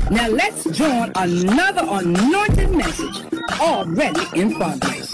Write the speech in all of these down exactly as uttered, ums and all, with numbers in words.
Now let's join another anointed message already in progress.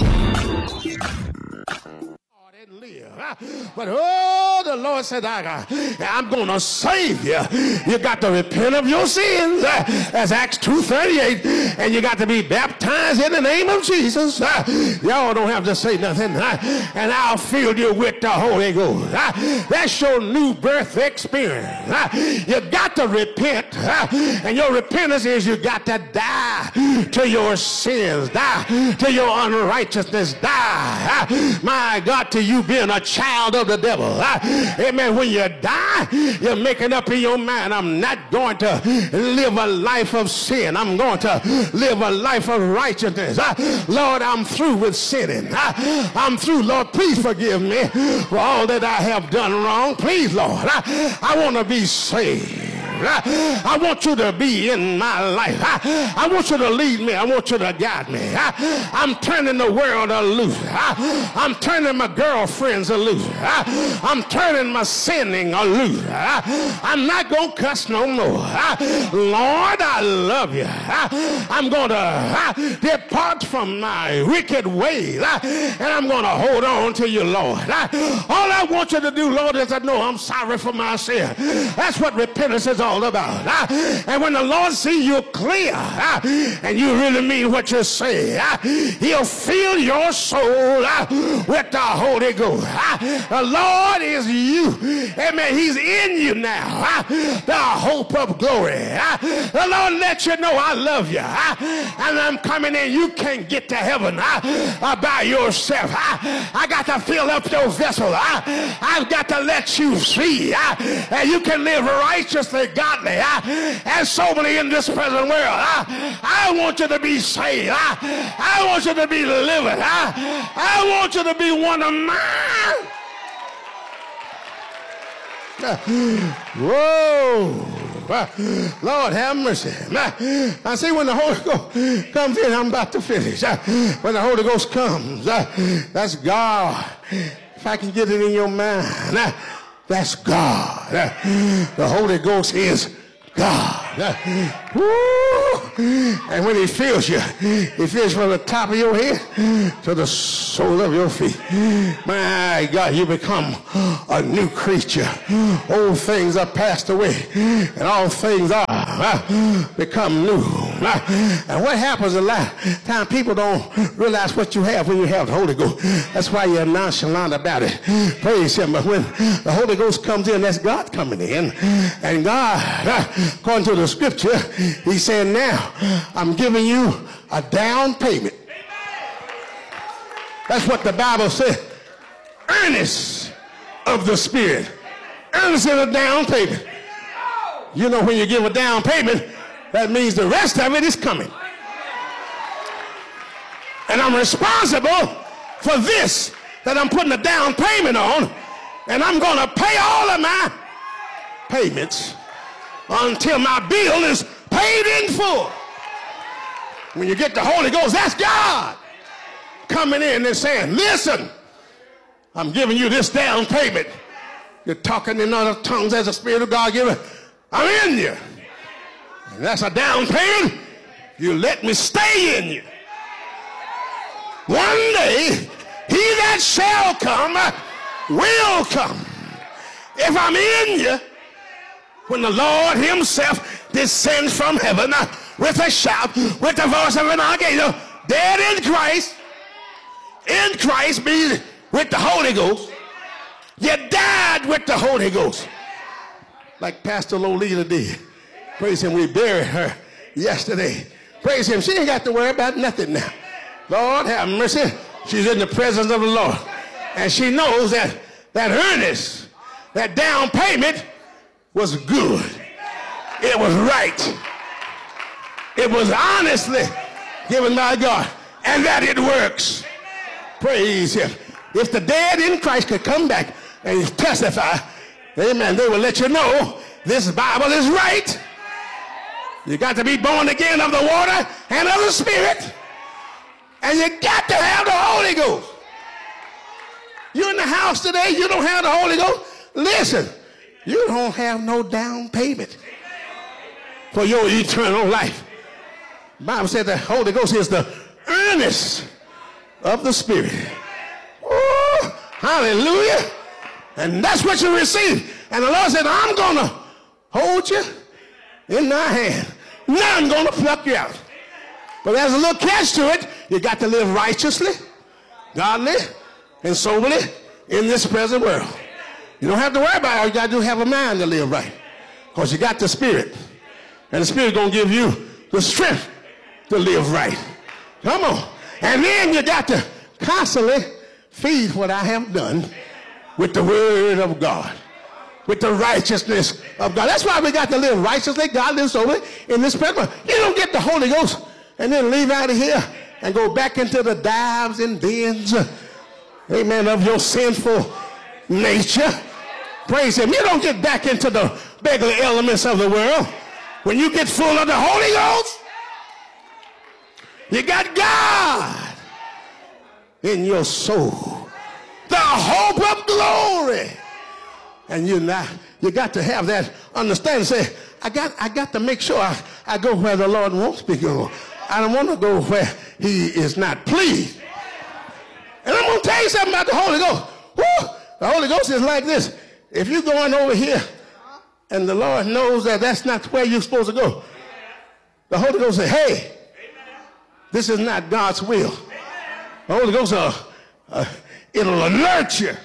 Live. But oh, the Lord said, I, I'm going to save you. You got to repent of your sins. That's Acts two thirty-eight. And you got to be baptized in the name of Jesus. Y'all don't have to say nothing. And I'll fill you with the Holy Ghost. That's your new birth experience. You got to repent. And your repentance is you got to die to your sins. Die to your unrighteousness. Die, my God, to you being a child of the devil. Amen. When you die, you're making up in your mind, I'm not going to live a life of sin. I'm going to live a life of righteousness. Lord, I'm through with sinning. I'm through. Lord, please forgive me for all that I have done wrong. Please, Lord, I want to be saved. I want you to be in my life. I, I want you to lead me. I want you to guide me. I, I'm turning the world loose. I, I'm turning my girlfriends loose. I, I'm turning my sinning loose. I, I'm not going to cuss no more. I, Lord, I love you. I, I'm going to I, depart from my wicked ways. I, and I'm going to hold on to you, Lord. I, all I want you to do, Lord, is I know I'm sorry for my sin. That's what repentance is all about. Uh, and when the Lord sees you clear uh, and you really mean what you say, uh, he'll fill your soul uh, with the Holy Ghost. Uh, the Lord is you. Amen. He's in you now. Uh, the hope of glory. Uh, the Lord let you know I love you. Uh, and I'm coming in. You can't get to heaven uh, uh, by yourself. Uh, I got to fill up your vessel. Uh, I've got to let you see. Uh, and you can live righteously, godly, uh, and soberly in this present world. Uh, I want you to be saved. Uh, I want you to be living. Uh, I want you to be one of mine. Uh, whoa. Uh, Lord have mercy. Uh, I see when the Holy Ghost comes in, I'm about to finish. Uh, when the Holy Ghost comes, uh, that's God. If I can get it in your mind, uh, that's God. Uh, the Holy Ghost is God. Uh, woo. And when he fills you, he fills from the top of your head to the sole of your feet. My God, you become a new creature. Old things are passed away, and all things are uh, become new. Uh, and what happens a lot of time, people don't realize what you have when you have the Holy Ghost. That's why you're nonchalant about it. Praise him. But when the Holy Ghost comes in, that's God coming in. And God, uh, according to the scripture, he said, now I'm giving you a down payment. That's what the Bible says. Earnest of the Spirit. Earnest is a down payment. You know, when you give a down payment, that means the rest of it is coming. And I'm responsible for this that I'm putting a down payment on, and I'm going to pay all of my payments until my bill is paid in full. When you get the Holy Ghost, that's God coming in and saying, listen, I'm giving you this down payment. You're talking in other tongues as the Spirit of God given. I'm in you. And that's a down payment. You let me stay in you. One day, he that shall come will come. If I'm in you, when the Lord himself descends from heaven with a shout, with the voice of an archangel, dead in Christ, in Christ means with the Holy Ghost. You died with the Holy Ghost. Like Pastor Lolita did. Praise him, we buried her yesterday. Praise him, she ain't got to worry about nothing now. Lord have mercy. She's in the presence of the Lord. And she knows that that earnest, that down payment was good. It was right. It was honestly given by God. And that it works. Praise him. If the dead in Christ could come back and testify, amen, they will let you know this Bible is right. You got to be born again of the water and of the Spirit. And you got to have the Holy Ghost. You're in the house today, you don't have the Holy Ghost. Listen, you don't have no down payment for your eternal life. The Bible said the Holy Ghost is the earnest of the Spirit. Oh, hallelujah. And that's what you receive. And the Lord said, I'm going to hold you in my hand. Nothing's going to pluck you out. But there's a little catch to it. You got to live righteously, godly, and soberly in this present world. You don't have to worry about it. All you got to do is have a mind to live right. Because you got the Spirit. And the Spirit going to give you the strength to live right. Come on. And then you got to constantly feed what I have done with the word of God, with the righteousness of God. That's why we got to live righteously, godly, and soberly in this present. You don't get the Holy Ghost and then leave out of here and go back into the dives and dens, amen, of your sinful nature. Praise him. You don't get back into the beggarly elements of the world. When you get full of the Holy Ghost, you got God in your soul, the hope of glory. And you not, you got to have that understanding. Say, I got, I got to make sure I, I go where the Lord wants me to go. I don't want to go where he is not pleased. And I'm going to tell you something about the Holy Ghost. Woo! The Holy Ghost is like this. If you're going over here and the Lord knows that that's not where you're supposed to go, the Holy Ghost says, hey, this is not God's will. The Holy Ghost, uh, uh, it'll alert you.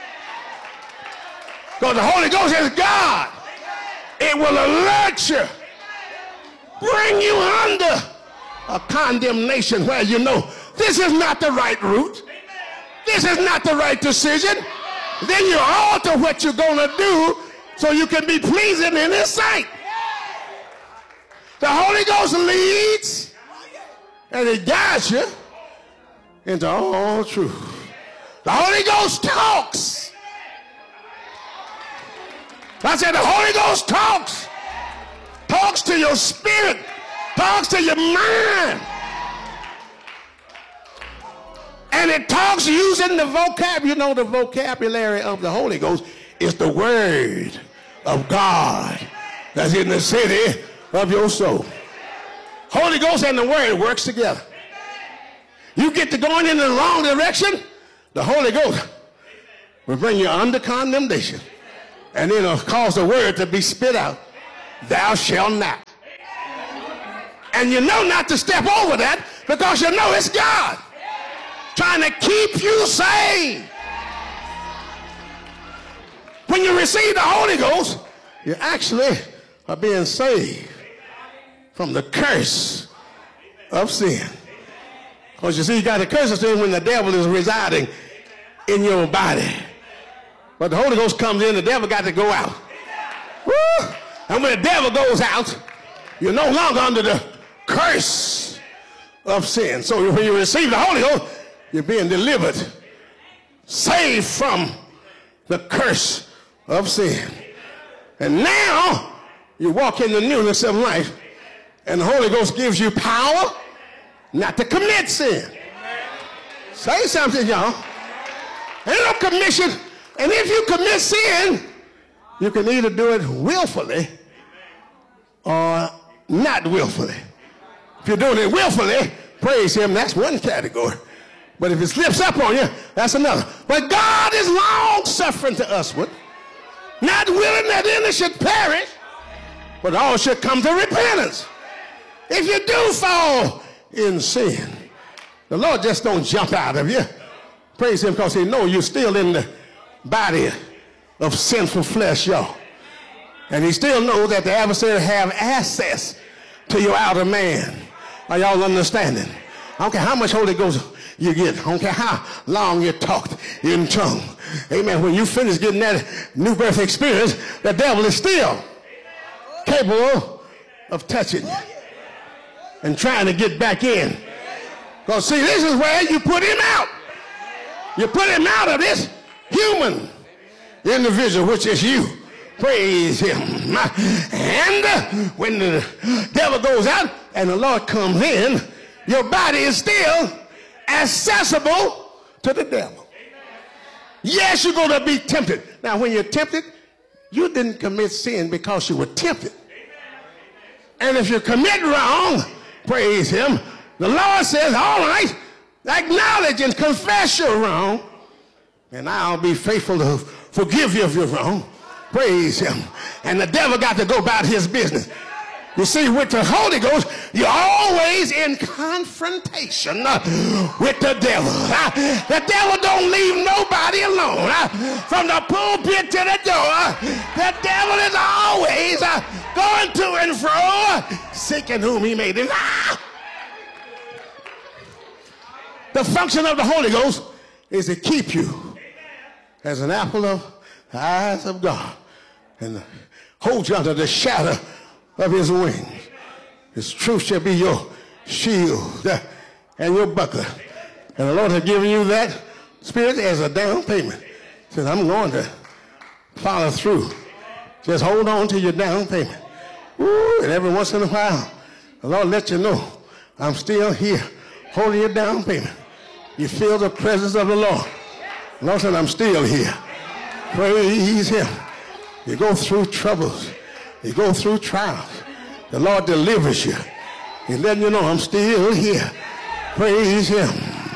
Because the Holy Ghost is God. It will alert you. Bring you under a condemnation where you know this is not the right route. This is not the right decision. Then you alter what you're going to do so you can be pleasing in his sight. The Holy Ghost leads and he guides you into all truth. The Holy Ghost talks. I said the Holy Ghost talks. Talks to your spirit. Talks to your mind. And it talks using the vocabulary. You know, the vocabulary of the Holy Ghost is the word of God that's in the city of your soul. Holy Ghost and the word works together. You get to going in the wrong direction, the Holy Ghost will bring you under condemnation. And it'll cause the word to be spit out. Thou shalt not. And you know not to step over that because you know it's God trying to keep you saved. When you receive the Holy Ghost, you actually are being saved from the curse of sin. Because you see, you got the curse of sin when the devil is residing in your body. But the Holy Ghost comes in, the devil got to go out. Woo! And when the devil goes out, you're no longer under the curse of sin. So when you receive the Holy Ghost, you're being delivered, saved from the curse of sin. And now you walk in the newness of life, and the Holy Ghost gives you power not to commit sin. Say something, y'all. Ain't no commission. And if you commit sin, you can either do it willfully or not willfully. If you're doing it willfully, praise him, that's one category. But if it slips up on you, that's another. But God is long suffering to usward, not willing that any should perish, but all should come to repentance. If you do fall in sin, the Lord just don't jump out of you. Praise him, because he knows you're still in the body of sinful flesh, y'all. And he still knows that the adversary have access to your outer man. Are y'all understanding? I don't care how much Holy Ghost you get. I don't care how long you talked in tongue. Amen. When you finish getting that new birth experience, the devil is still capable of touching you and trying to get back in. Because see, this is where you put him out. You put him out of this human individual, which is you. Praise him. And uh, when the devil goes out and the Lord comes in, your body is still accessible to the devil. Yes, you're going to be tempted. Now, when you're tempted, you didn't commit sin because you were tempted. And if you commit wrong, praise him, the Lord says, all right, acknowledge and confess your wrong, and I'll be faithful to forgive you of your wrong. Praise him. And the devil got to go about his business. You see, with the Holy Ghost, you're always in confrontation with the devil. The devil don't leave nobody alone. From the pulpit to the door, the devil is always going to and fro, seeking whom he may devour. The function of the Holy Ghost is to keep you as an apple of the eyes of God and hold you under the shadow of his wings. His truth shall be your shield and your buckler. And the Lord has given you that spirit as a down payment. He says, I'm going to follow through. Just hold on to your down payment. Woo, and every once in a while, the Lord let you know, I'm still here, holding your down payment. You feel the presence of the Lord. The Lord said, I'm still here. Praise him. You go through troubles. You go through trials. The Lord delivers you. He's letting you know I'm still here. Praise him.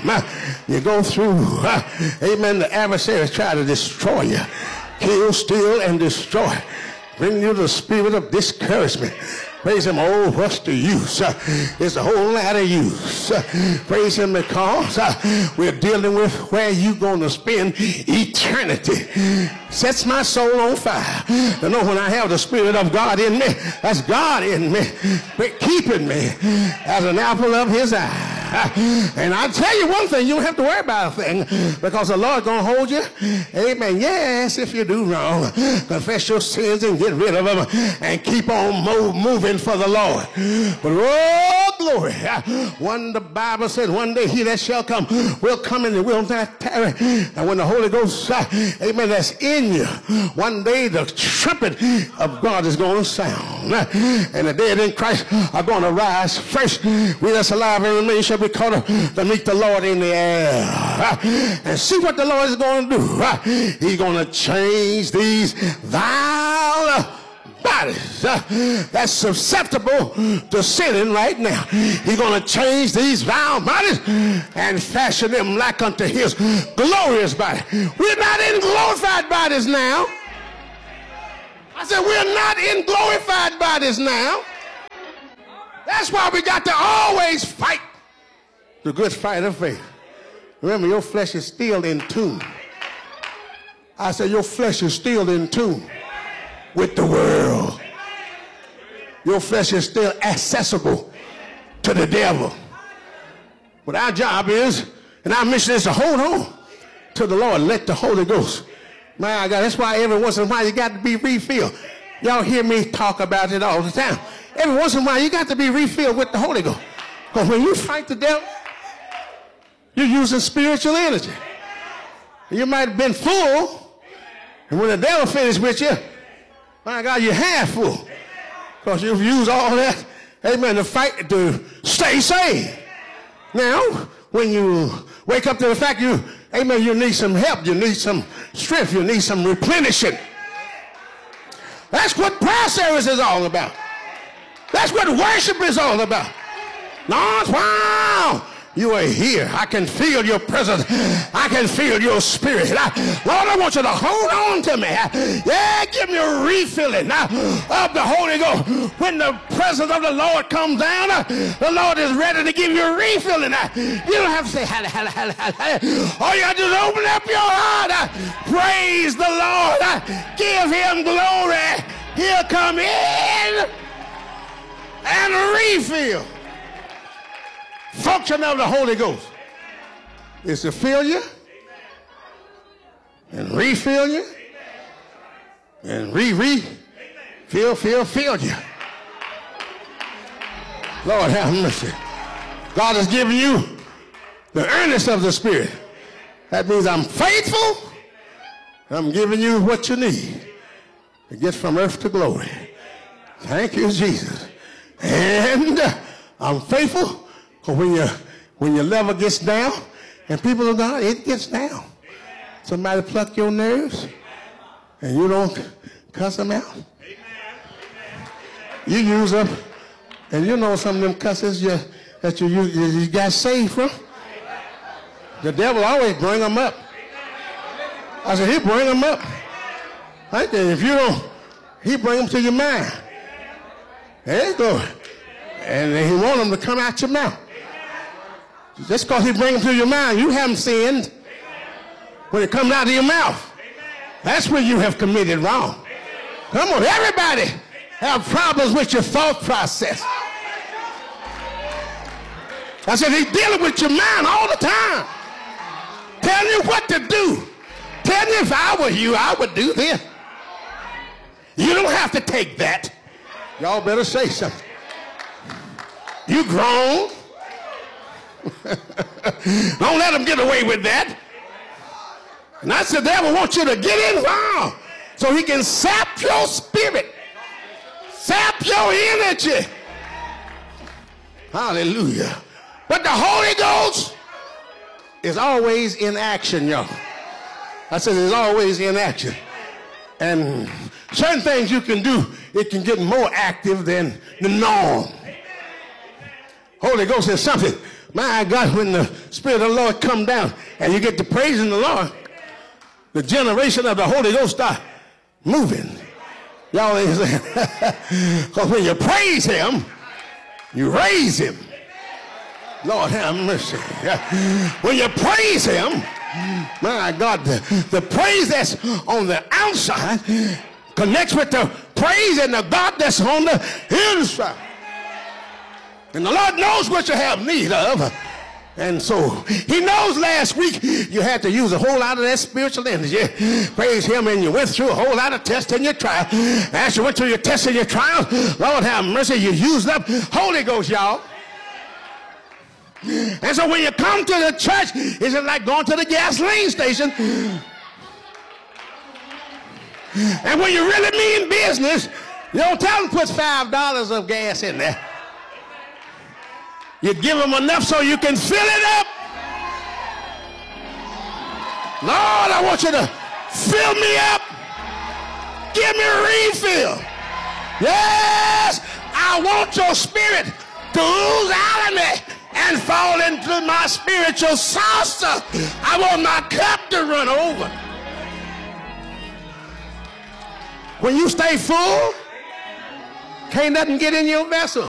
You go through, uh, amen, the adversaries try to destroy you. Kill, steal, and destroy. Bring you the spirit of discouragement. Praise him. Oh, what's the use? Uh, it's a whole lot of use. Uh, praise him, because uh, we're dealing with where you going to spend eternity. Sets my soul on fire. You know, when I have the spirit of God in me, that's God in me, keeping me as an apple of his eye. And I tell you one thing, you don't have to worry about a thing, because the Lord's going to hold you. Amen. Yes, if you do wrong, confess your sins and get rid of them and keep on mo- moving for the Lord. But oh, glory. One, the Bible said, one day he that shall come will come and will not tarry. And when the Holy Ghost, amen, that's in you, one day the trumpet of God is going to sound. And the dead in Christ are going to rise first. We that's alive and remain shall be caught up to meet the Lord in the air. And see what the Lord is going to do. He's going to change these vile bodies uh, that's susceptible to sinning right now. He's going to change these vile bodies and fashion them like unto his glorious body. We're not in glorified bodies now. I said we're not in glorified bodies now. That's why we got to always fight the good fight of faith. Remember, your flesh is still in tune. I said your flesh is still in tune with the world. Your flesh is still accessible to the devil. What our job is, and our mission is to hold on to the Lord. Let the Holy Ghost. My God, that's why every once in a while you got to be refilled. Y'all hear me talk about it all the time. Every once in a while you got to be refilled with the Holy Ghost. Because when you fight the devil, you're using spiritual energy. You might have been full, and when the devil finished with you, my God, you're half full. Because you've used all that, amen, to fight to stay saved. Now, when you wake up to the fact you, amen, you need some help, you need some strength, you need some replenishing. That's what prayer service is all about. That's what worship is all about. Lord, wow, you are here. I can feel your presence. I can feel your spirit. I, Lord, I want you to hold on to me. Yeah, give me a refilling of the Holy Ghost. When the presence of the Lord comes down, the Lord is ready to give you a refilling. You don't have to say, hallelujah, hallelujah, hallelujah. All you got to do is open up your heart. Praise the Lord. Give him glory. He'll come in and refill. Function of the Holy Ghost is to fill you and refill you and re-re fill, fill, fill you. Lord have mercy. God has given you the earnest of the Spirit. That means I'm faithful. I'm giving you what you need to get from earth to glory. Thank you, Jesus. And I'm faithful. When, you, when your level gets down, and people of God, it gets down. Somebody pluck your nerves, and you don't cuss them out. You use up And you know some of them cusses you, that you, you, you got saved from? The devil always bring them up. I said, he bring them up. I said, if you don't, he bring them to your mind. There you go. And he want them to come out your mouth. Just because he bring them to your mind, you haven't sinned. When it comes out of your mouth, that's when you have committed wrong. Come on, everybody have problems with your thought process. I said, he's dealing with your mind all the time. Tell you what to do. Tell you if I were you, I would do this. You don't have to take that. Y'all better say something. You grown. Don't let them get away with that. And I said, the devil wants you to get involved so he can sap your spirit, sap your energy. Hallelujah. But the Holy Ghost is always in action, y'all. I said it's always in action. And certain things you can do, it can get more active than the norm. Holy Ghost is something. My God, when the Spirit of the Lord come down and you get to praising the Lord, the generation of the Holy Ghost start moving. Y'all ain't saying, because when you praise him, you raise him. Lord have mercy. When you praise him, my God, the, the praise that's on the outside connects with the praise and the God that's on the inside. And the Lord knows what you have need of. And so he knows last week you had to use a whole lot of that spiritual energy. Praise him, and you went through a whole lot of tests and your trials. As you went through your tests and your trials, Lord have mercy, you used up Holy Ghost, y'all. And so when you come to the church, it's like going to the gasoline station. And when you really mean business, you don't tell them to put five dollars of gas in there. You give them enough so you can fill it up. Lord, I want you to fill me up. Give me a refill. Yes, I want your spirit to ooze out of me and fall into my spiritual saucer. I want my cup to run over. When you stay full, can't nothing get in your vessel.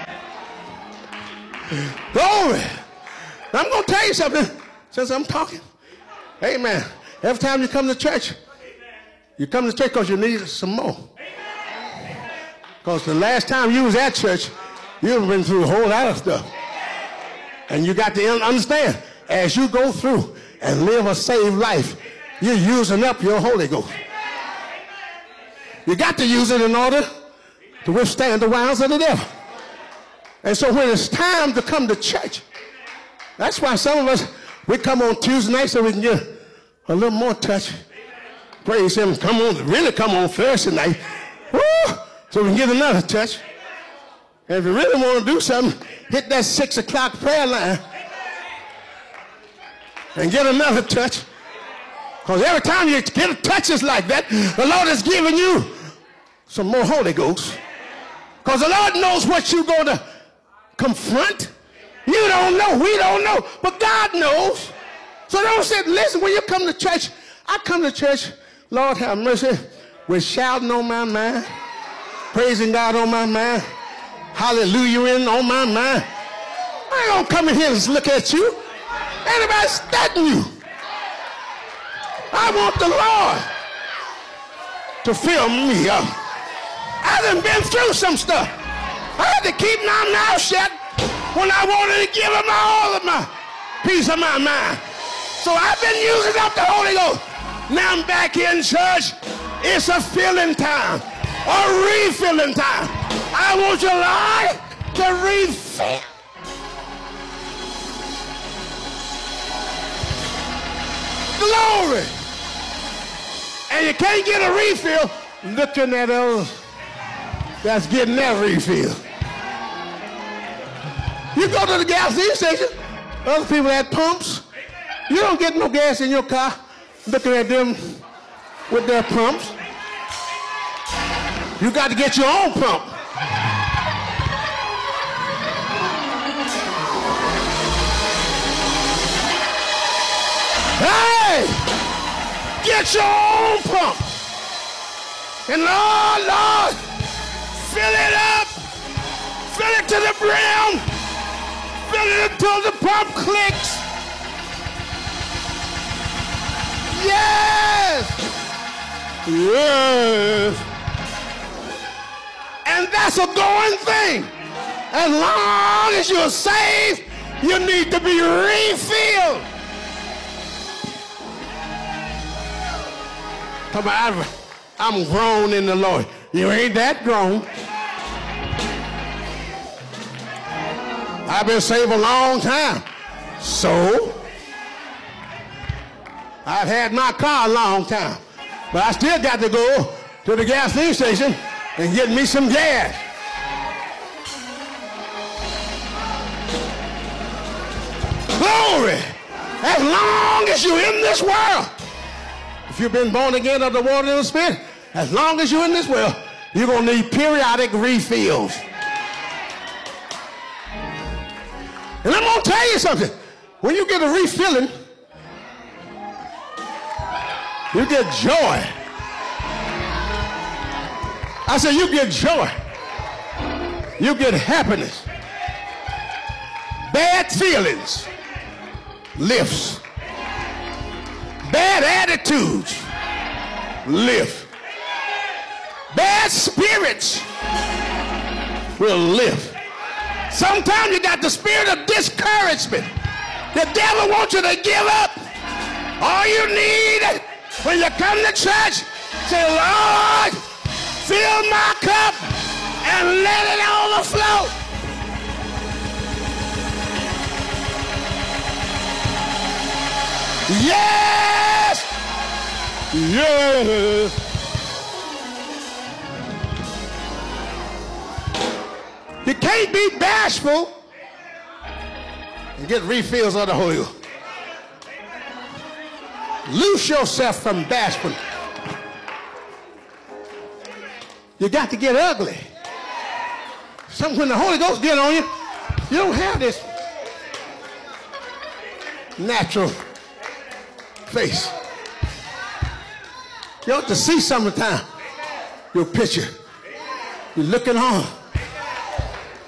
Glory. I'm going to tell you something since I'm talking. Amen. Every time you come to church, you come to church because you need some more. Because the last time you was at church, you've been through a whole lot of stuff. And you got to understand, as you go through and live a saved life, you're using up your Holy Ghost. You got to use it in order to withstand the wiles of the devil. And so when it's time to come to church, that's why some of us, we come on Tuesday night so we can get a little more touch. Praise him. Come on, really come on Thursday night. Woo! So we can get another touch. And if you really want to do something, hit that six o'clock prayer line and get another touch. Because every time you get a touches like that, the Lord is giving you some more Holy Ghost. Because the Lord knows what you're going to confront. You don't know. We don't know. But God knows. So don't say, listen, when you come to church, I come to church, Lord have mercy, with shouting on my mind, praising God on my mind, hallelujah in on my mind. I ain't going to come in here and look at you. Anybody studying you. I want the Lord to fill me up. I done been through some stuff. I had to keep my mouth shut when I wanted to give him all of my peace of my mind. So I've been using up the Holy Ghost. Now I'm back in church. It's a filling time, a refilling time. I want your life to refill. Glory. And you can't get a refill looking at those that's getting that refill. You go to the gas station, other people at pumps, you don't get no gas in your car looking at them with their pumps. You got to get your own pump. Hey, get your own pump. And Lord, Lord, fill it up. Fill it to the brim. Fill it until the pump clicks. Yes. Yes. And that's a going thing. As long as you're saved, you need to be refilled. Come on, I'm grown in the Lord. You ain't that grown. I've been saved a long time. So, I've had my car a long time. But I still got to go to the gas station and get me some gas. Glory. As long as you're in this world, if you've been born again of the water and the Spirit, as long as you're in this world, you're going to need periodic refills. And I'm going to tell you something. When you get a refilling, you get joy. I said you get joy. You get happiness. Bad feelings lifts. Bad attitudes lift. Bad spirits will lift. Sometimes you got the spirit of discouragement. The devil wants you to give up. All you need when you come to church, say, Lord, fill my cup and let it overflow. Yes! Yes! You can't be bashful and get refills of the Holy Ghost. Loose yourself from bashful. You got to get ugly. Something when the Holy Ghost get on you, you don't have this natural face. You ought to see sometime your picture. You're looking on.